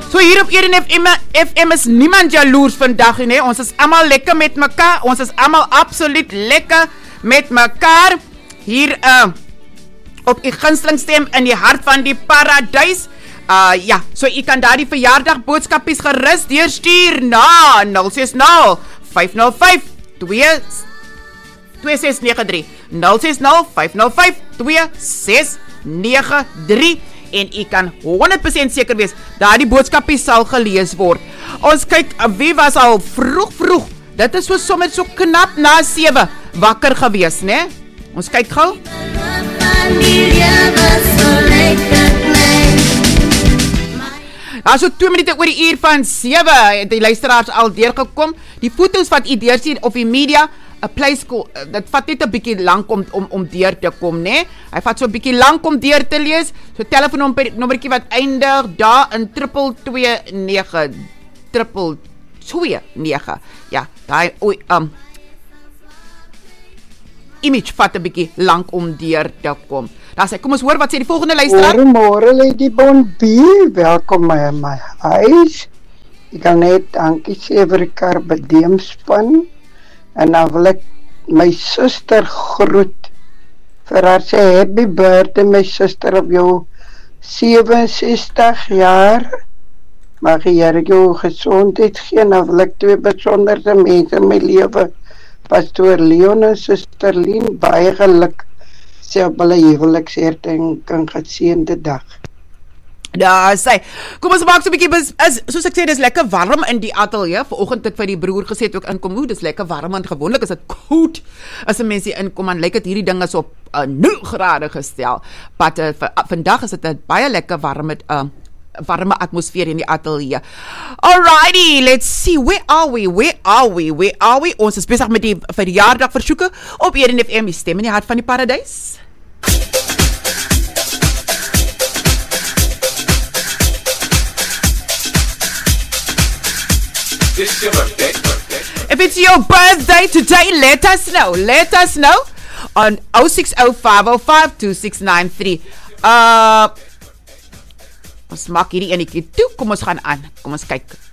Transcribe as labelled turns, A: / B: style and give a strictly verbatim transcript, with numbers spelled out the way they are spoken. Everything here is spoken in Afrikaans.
A: So hier op Eden F M, F M is niemand jaloers vandag nie. Ons is allemaal lekker met mekaar. Ons is allemaal absoluut lekker met mekaar. Hier uh, op die gunstelingsstem in die hart van die paradys. Uh, ja, so jy kan daar die verjaardag boodskapies gerus deurstuur na nul ses nul, vyf nul vyf, twee ses nege drie nul ses nul, vyf nul vyf, twee ses nege drie en jy kan honderd persent seker wees dat die boodskapies sal gelees word. Ons kyk, wie was al vroeg vroeg, dit is so sommer so knap na sewe wakker gewees, né? Ons kyk gou. Also twee minute oor die uur van sewe het die luisteraars al deurgekom. Die foto's wat u deursien op die media, 'n play school, dit vat net 'n bietjie lank om om om deur te kom, né? Hy vat so 'n bietjie lank om deur te lees. So telefoonnommertjie wat eindig daar in triple twee nege triple twee nege. Ja, daai oei um image vat 'n bietjie lank om deur te kom. Daar sê, kom ons hoor wat sê die volgende luisteraar.
B: Goeiemôre Lady Bonbie, welkom by my huis. Ek kan net dankie sê vir die karbedeemspan en dan wil ek my suster groet vir haar sê happy birthday my suster op jou sewe sestig jaar. Mag die Here jou gesondheid gee en dan wil ek twee besondere mense in my lewe, Pastoor Leon en Suster Lien, baie geluk sê op hulle huwelikseerting kan geseënde dag.
A: Ja, sê, kom ons maak so 'n bietjie, is, soos ek sê, dis lekker warm in die ateljee. Vanoggend het ek vir die broer gesê, het ook inkom, hoe, dis lekker warm, en gewoonlik is dit koud, as 'n mens hier inkom, en lyk dit hierdie ding is op uh, nul grade gestel, maar uh, v, uh, vandag is dit uh, baie lekker warm met uh, warme atmosfeer in die ateljee. Alrighty, let's see, where are we, where are we, where are we? Ons is besig met die verjaardag versoeke op Eden F M, die stem in die hart van die paradys.
C: It's your birthday, birthday.
A: If it's your birthday today, let us know. Let us know on oh six oh, five oh five, two six nine three. Uh, ons maak hierdie enetjie toe. Kom ons gaan aan. Kom ons kyk.